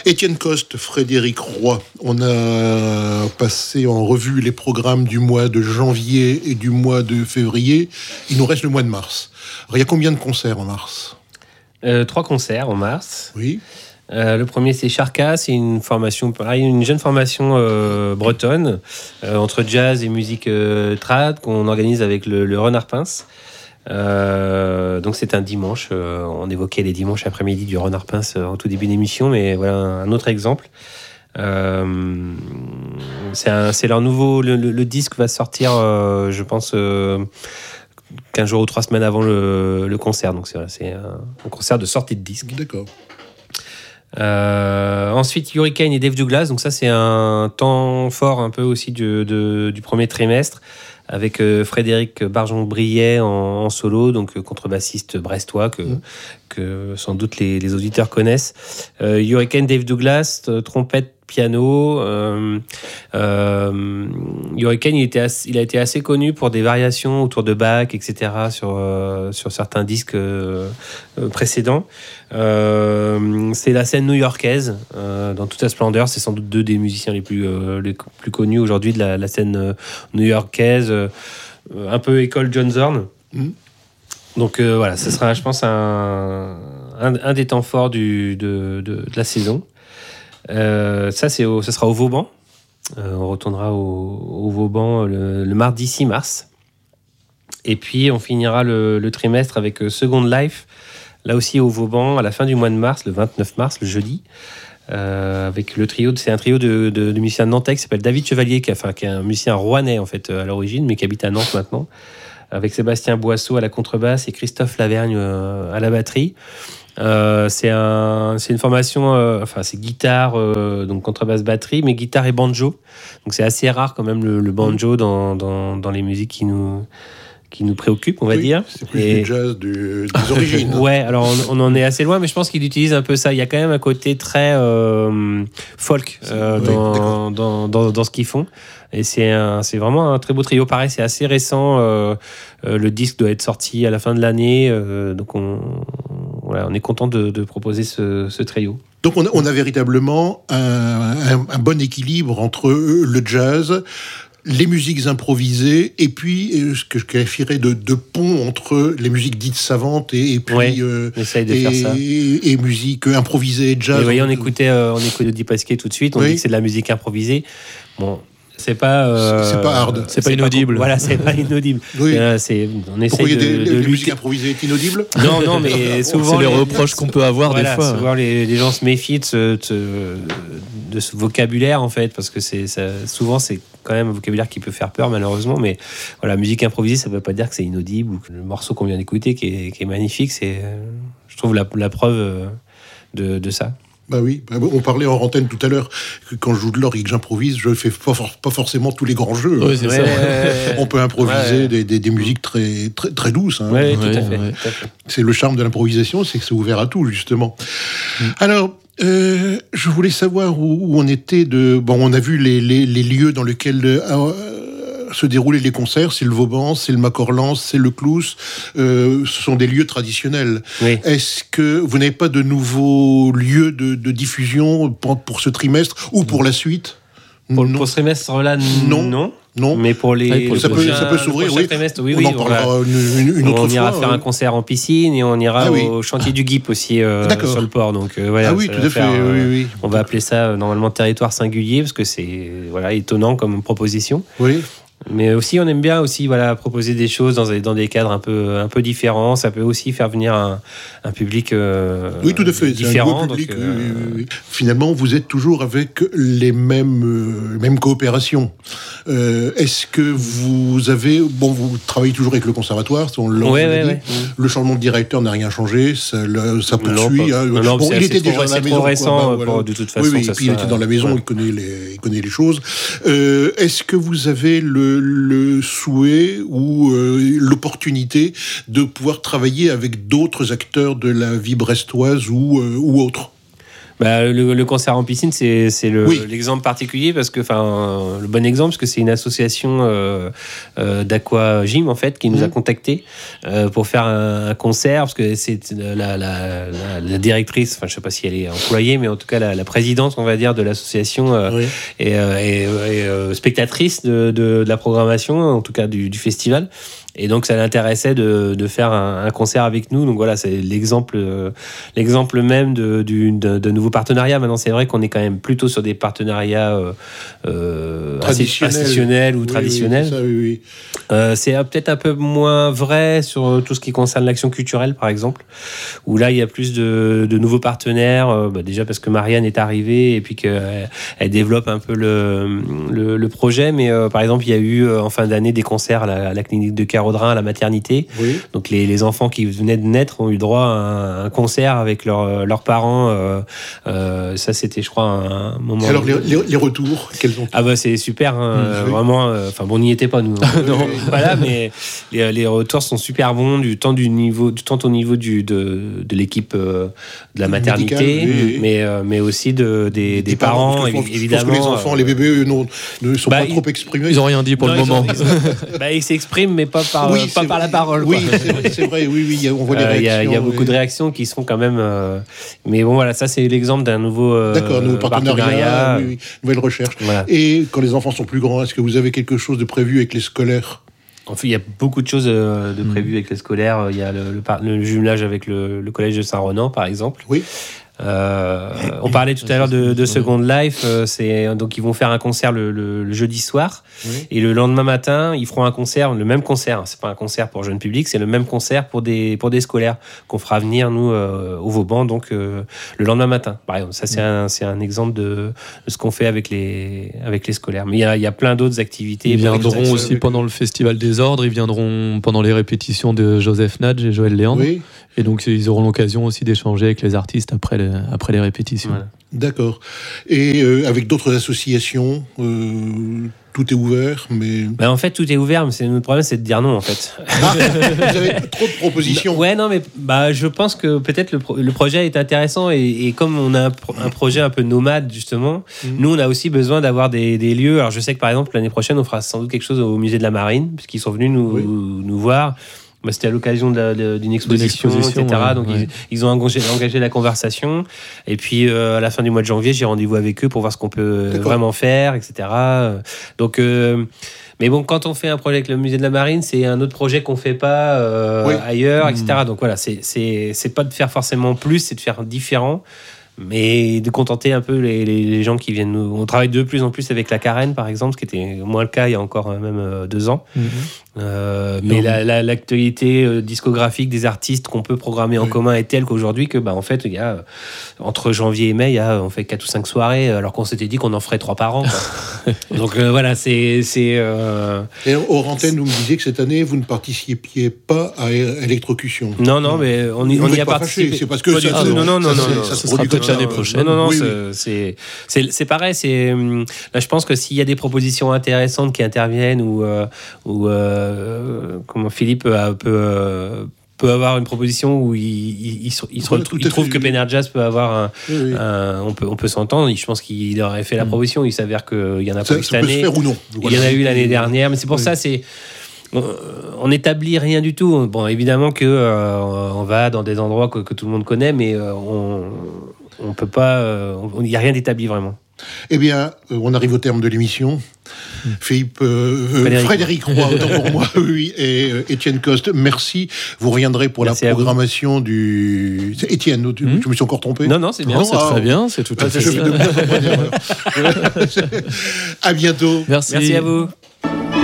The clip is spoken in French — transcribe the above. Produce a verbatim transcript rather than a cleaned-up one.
Étienne Coste, Frédéric Roy, on a passé en revue les programmes du mois de janvier et du mois de février. Il nous reste le mois de mars. Alors, il y a combien de concerts en mars ? euh, Trois concerts en mars. Oui. Euh, le premier, c'est Charca, c'est une formation, pareil, une jeune formation euh, bretonne euh, entre jazz et musique euh, trad qu'on organise avec le, le Renard Pince. Euh, donc c'est un dimanche. Euh, on évoquait les dimanches après-midi du Renard Pince euh, en tout début d'émission, mais voilà un autre exemple. Euh, c'est, un, c'est leur nouveau. Le, le, le disque va sortir, euh, je pense, euh, quinze jours ou trois semaines avant le, le concert. Donc c'est, c'est un, un concert de sortie de disque. D'accord. Euh, ensuite, Hurricane et Dave Douglas. Donc ça, c'est un temps fort un peu aussi du, de, du premier trimestre, avec euh, Frédéric Barjon-Briet en, en solo, donc euh, contrebassiste brestois que, mmh. que sans doute les, les auditeurs connaissent. Euh, Hurricane, Dave Douglas, euh, trompette, piano. Euh, euh, Hurricane, il, était assez, il a été assez connu pour des variations autour de Bach, et cetera, sur, euh, sur certains disques euh, précédents. Euh, c'est la scène new-yorkaise euh, dans toute sa splendeur. C'est sans doute deux des musiciens les plus, euh, les plus connus aujourd'hui de la, la scène euh, new-yorkaise, euh, un peu école John Zorn. Mmh. Donc euh, voilà, ce sera, je pense, un, un, un des temps forts du, de, de, de la saison. Euh, ça, c'est au, ça sera au Vauban. Euh, on retournera au, au Vauban le, le mardi six mars. Et puis, on finira le, le trimestre avec Second Life, là aussi au Vauban, à la fin du mois de mars, le vingt-neuf mars, le jeudi. Euh, avec le trio, c'est un trio de, de, de musiciens nantais qui s'appelle David Chevalier, qui, enfin, qui est un musicien rouennais en fait, à l'origine, mais qui habite à Nantes maintenant, avec Sébastien Boisseau à la contrebasse et Christophe Lavergne euh, à la batterie. Euh, c'est, un, c'est une formation, euh, enfin c'est guitare, euh, donc contrebasse batterie, mais guitare et banjo. Donc c'est assez rare quand même le, le banjo dans, dans, dans les musiques qui nous, qui nous préoccupent, on va oui, dire. C'est plus et... du jazz du, des origines. Ouais, alors on, on en est assez loin, mais je pense qu'il utilise un peu ça. Il y a quand même un côté très euh, folk euh, oui, dans, dans, dans, dans ce qu'ils font. Et c'est, un, c'est vraiment un très beau trio. Pareil, c'est assez récent. Euh, euh, le disque doit être sorti à la fin de l'année. Euh, donc on, voilà, on est content de, de proposer ce, ce trio. Donc on a, on a véritablement un, un, un bon équilibre entre le jazz, les musiques improvisées, et puis ce que je qualifierais de, de pont entre les musiques dites savantes et, et puis ouais, euh, essaye de et, faire ça. Et, et musique improvisée et jazz. Et voyez, on écoutait, euh, on écoutait Deep Pasquet tout de suite. On oui. dit que c'est de la musique improvisée. Bon. C'est pas, euh, c'est, c'est pas hard, c'est, c'est pas inaudible. Pas, voilà, c'est pas inaudible. Oui. Euh, c'est, on essaie Pourquoi de, il y a des, de les lutter. musiques improvisées est inaudible. Non, non, mais souvent c'est les, les reproches qu'on peut avoir voilà, des fois. Souvent les, les gens se méfient de ce, de, de ce vocabulaire en fait, parce que c'est ça, souvent c'est quand même un vocabulaire qui peut faire peur malheureusement. Mais voilà, musique improvisée, ça veut pas dire que c'est inaudible ou que le morceau qu'on vient d'écouter qui est, qui est magnifique, c'est, je trouve la, la preuve de, de ça. Bah oui, on parlait en antenne tout à l'heure que quand je joue de l'orgue et que j'improvise, je fais pas, for- pas forcément tous les grands jeux. Oui, c'est ouais, ça. Ouais, ouais, on peut improviser ouais. des, des, des musiques très, très, très douces. Hein. Ouais, tout, ouais, à fait, ouais. tout à fait. C'est le charme de l'improvisation, c'est que c'est ouvert à tout, justement. Mm. Alors, euh, je voulais savoir où, où on était de... Bon, on a vu les, les, les lieux dans lesquels... Euh, se déroulaient les concerts, c'est le Vauban, c'est le Macorlan, c'est le Clous, euh, ce sont des lieux traditionnels. Oui. Est-ce que vous n'avez pas de nouveaux lieux de, de diffusion pour, pour ce trimestre ou pour la suite ? Pour, pour ce trimestre-là, non. non. Non. Mais pour les, ouais, pour ça, peut, ça peut s'ouvrir, oui. Trimestre, oui. On oui, en parlera une, une, une autre fois. On ira fois, faire oui. un concert en piscine et on ira ah, oui. au chantier du Guip aussi euh, sur le port. Donc, euh, voilà, ah oui, tout à fait. Faire, euh, oui, oui. On va appeler ça euh, normalement territoire singulier parce que c'est voilà, étonnant comme proposition. Oui. Mais aussi, on aime bien aussi voilà, proposer des choses dans des, dans des cadres un peu, un peu différents. Ça peut aussi faire venir un, un public euh, oui, tout à fait. différent. C'est un public, donc, euh... oui, oui, oui. Finalement, vous êtes toujours avec les mêmes, euh, mêmes coopérations. Euh, est-ce que vous avez... Bon, vous travaillez toujours avec le conservatoire, on l'a ouais, ouais, dit. Ouais. Le changement de directeur n'a rien changé, ça, ça poursuit. Non, hein. non, non, bon, il était trop, déjà dans la maison. C'est récent, quoi, bah, voilà. voilà. De toute façon. Oui, oui, ça et puis il était dans la maison, ouais. il, connaît les, il connaît les choses. Euh, est-ce que vous avez le, le souhait ou euh, l'opportunité de pouvoir travailler avec d'autres acteurs de la vie brestoise ou, euh, ou autres ? Bah, le, le concert en piscine, c'est, c'est le, Oui. l'exemple particulier parce que, enfin, le bon exemple, parce que c'est une association euh, euh, d'aqua gym en fait qui nous Mmh. a contactés euh, pour faire un, un concert parce que c'est la, la, la, la directrice, enfin, je sais pas si elle est employée, mais en tout cas la, la présidente, on va dire, de l'association euh, Oui. et, euh, et, et euh, spectatrice de, de, de la programmation, en tout cas du, du festival. Et donc, ça l'intéressait de, de faire un, un concert avec nous. Donc voilà, c'est l'exemple, euh, l'exemple même de, du, de, de nouveaux partenariats. Maintenant, c'est vrai qu'on est quand même plutôt sur des partenariats euh, euh, Traditionnels. institutionnels ou Oui, traditionnels. oui, c'est ça, oui, oui. Euh, c'est peut-être un peu moins vrai sur tout ce qui concerne l'action culturelle, par exemple, où là, il y a plus de, de nouveaux partenaires. Euh, bah, déjà parce que Marianne est arrivée et puis qu'elle elle développe un peu le, le, le projet. Mais euh, par exemple, il y a eu euh, en fin d'année des concerts à la, à la clinique de Carodrin, à la maternité. Oui. Donc les, les enfants qui venaient de naître ont eu droit à un, un concert avec leur, leurs parents. Euh, euh, ça, c'était, je crois, un moment. Et alors, les, les, les retours, quels ont Ah bah c'est super, hein, Mmh, oui. vraiment. Enfin bon, on n'y était pas nous. Non, voilà, mais les, les retours sont super bons du temps du niveau, du tant au niveau du de, de l'équipe euh, de la maternité, Médicale, oui, oui. mais euh, mais aussi de des, des, des parents, parce que je pense- évidemment. Je pense que les enfants, euh, les bébés, eux, non, ne sont bah, pas ils- trop exprimés. Ils ont rien dit pour non, le ils moment. ont- ils ont- bah, ils s'expriment, mais pas par Oui, pas c'est par vrai. la parole. Oui, quoi. c'est vrai, c'est vrai, oui, oui, il y a- on voit les Euh, Il y, a- réactions. il y a beaucoup oui. de réactions qui sont quand même. euh, Mais bon, voilà, ça c'est l'exemple d'un nouveau, euh, D'accord, nouveau partenariat, oui, oui, nouvelle recherche. Voilà. Et quand les enfants sont plus grands, est-ce que vous avez quelque chose de prévu avec les scolaires? En fait, il y a beaucoup de choses euh, de prévues avec les scolaires. Il y a le, le, par- le jumelage avec le, le collège de Saint-Renan, par exemple. Oui. Euh, on parlait tout à l'heure de, de Second Life. euh, C'est, donc, ils vont faire un concert le, le- le jeudi soir. Oui. Et le lendemain matin, ils feront un concert, le même concert. C'est pas un concert pour jeune public, c'est le même concert pour des, pour des scolaires qu'on fera venir, nous, euh, au Vauban, donc euh, le lendemain matin. Par exemple, ça, c'est un, c'est un exemple de, de ce qu'on fait avec les, avec les scolaires. Mais il y a, il y a plein d'autres activités. Ils plein d'autres viendront actions. aussi pendant le Festival des Ordres, ils viendront pendant les répétitions de Joseph Nadj et Joël Léandre. Oui, Et donc, ils auront l'occasion aussi d'échanger avec les artistes après les, après les répétitions. Voilà. d'accord. Et euh, avec d'autres associations, euh, tout est ouvert, mais... Bah, en fait, tout est ouvert, mais c'est, notre problème, c'est de dire non, en fait. Ah, vous avez trop de propositions. Ouais, non, mais bah, je pense que peut-être le, pro- le projet est intéressant et, et comme on a un, pro- un projet un peu nomade, justement, Mhm. nous, on a aussi besoin d'avoir des, des lieux. Alors, je sais que par exemple, l'année prochaine, on fera sans doute quelque chose au musée de la Marine, puisqu'ils sont venus nous, Oui. nous voir. Bah, c'était à l'occasion de la- de- d'une exposition, exposition, et cetera. ouais, Donc, ouais. Ils, ils ont engagé, engagé la conversation. Et puis, euh, à la fin du mois de janvier, j'ai rendez-vous avec eux pour voir ce qu'on peut D'accord. vraiment faire, et cetera. Donc, euh, mais bon, quand on fait un projet avec le musée de la Marine, c'est un autre projet qu'on fait pas euh, Oui. ailleurs, Mmh. et cetera. Donc voilà, c'est, c'est, c'est pas de faire forcément plus, c'est de faire différent, mais de contenter un peu les, les, les gens qui viennent nous. On travaille de plus en plus avec la Carène, par exemple, ce qui était moins le cas il y a encore euh, même euh, deux ans. Mhm. Euh, mais Non. la, la- l'actualité euh, discographique des artistes qu'on peut programmer en Oui. commun est telle qu'aujourd'hui que, bah, en fait, il y a euh, entre janvier et mai, il y a on fait quatre ou cinq soirées, alors qu'on s'était dit qu'on en ferait trois par an. quoi. Donc euh, voilà, c'est c'est. euh, Et hors antenne, vous me disiez que cette année, vous ne participiez pas à électrocution. Non, non, mais on y, Vous on y n'êtes a pas participé. fâché, c'est parce que Pas ça- du ça- tout. non, non, non, ça- non, ça non. se Ce sera produit peut-être comme l'année ça. prochaine. Non, non, non, Oui, c'est, c'est, c'est, c'est pareil. C'est, hum, là, je pense que s'il y a des propositions intéressantes qui interviennent ou, euh, ou euh, comment Philippe peut, peut, euh, peut avoir une proposition où il, il, il, se- il se Voilà, retrouve- tout à il trouve fait, que oui. Pénard Jazz peut avoir un, Oui, oui. un- on peut, on peut s'entendre. Je pense qu'il aurait fait la Mm. proposition. Il s'avère qu'il y en a pas Ça, eu cette ça peut se année. faire ou non. Il y en a eu l'année dernière, mais c'est pour Oui. ça, c'est on, on établit rien du tout. Bon, évidemment que euh, on va dans des endroits que, que tout le monde connaît, mais euh, on on peut pas, euh, on- il n'y a rien d'établi vraiment. Eh bien, euh, on arrive au terme de l'émission. Philippe, euh, euh, Frédéric. Frédéric Roy, autant pour moi, oui, et euh, Étienne Coste, merci. Vous reviendrez pour Merci la à vous. programmation du... C'est Étienne, tu- Hmm. je me suis encore trompé. Non, non, c'est bien. Non, c'est ah, très bien, c'est tout Ah, à fait je fais ça. de moins en moins d'erreurs. À bientôt. Merci. Merci à vous.